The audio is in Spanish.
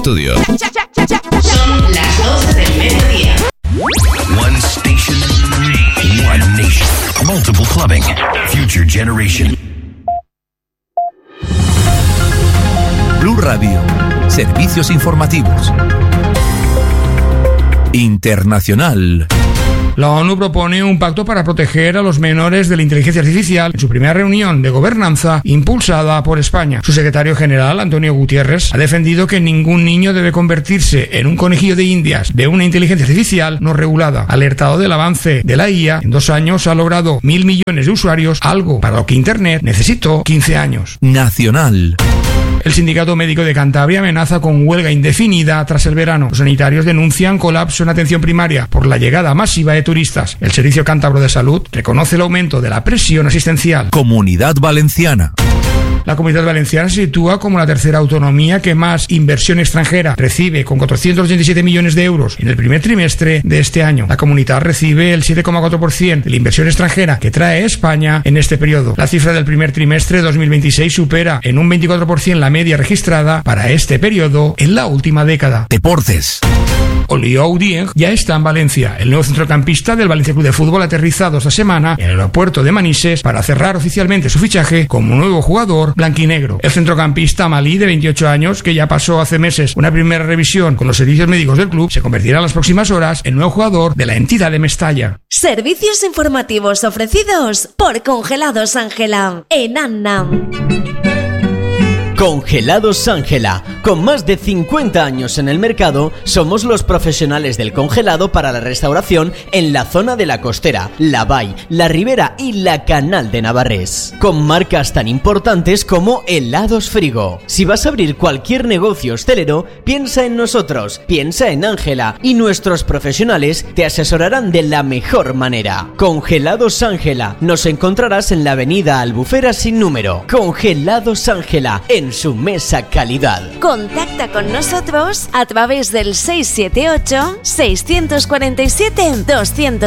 estudio. Son las 12 del mediodía. One station, one nation. Multiple clubbing. Future generation. Blue Radio. Servicios informativos. Internacional. La ONU propone un pacto para proteger a los menores de la inteligencia artificial en su primera reunión de gobernanza impulsada por España. Su secretario general, Antonio Guterres, ha defendido que ningún niño debe convertirse en un conejillo de indias de una inteligencia artificial no regulada. Alertado del avance de la IA, en 2 años ha logrado 1.000 millones de usuarios, algo para lo que Internet necesitó 15 años. Nacional. El Sindicato Médico de Cantabria amenaza con huelga indefinida tras el verano. Los sanitarios denuncian colapso en atención primaria por la llegada masiva de turistas. El Servicio Cántabro de Salud reconoce el aumento de la presión asistencial. Comunidad Valenciana. La Comunidad Valenciana se sitúa como la tercera autonomía que más inversión extranjera recibe, con 487 millones de euros en el primer trimestre de este año. La comunidad recibe el 7,4% de la inversión extranjera que trae España en este periodo. La cifra del primer trimestre de 2026 supera en un 24% la media registrada para este periodo en la última década. Deportes. Oliou Dieng ya está en Valencia. El nuevo centrocampista del Valencia Club de Fútbol ha aterrizado esta semana en el aeropuerto de Manises para cerrar oficialmente su fichaje como nuevo jugador blanquinegro. El centrocampista malí de 28 años, que ya pasó hace meses una primera revisión con los servicios médicos del club, se convertirá en las próximas horas en nuevo jugador de la entidad de Mestalla. Servicios informativos ofrecidos por Congelados Ángela en Annam. Congelados Ángela. Con más de 50 años en el mercado, somos los profesionales del congelado para la restauración en la zona de la Costera, la Vall, la Ribera y la Canal de Navarrés. Con marcas tan importantes como Helados Frigo. Si vas a abrir cualquier negocio hostelero, piensa en nosotros, piensa en Ángela, y nuestros profesionales te asesorarán de la mejor manera. Congelados Ángela. Nos encontrarás en la avenida Albufera sin número. Congelados Ángela, en su mesa calidad. Contacta con nosotros a través del 678 647 200.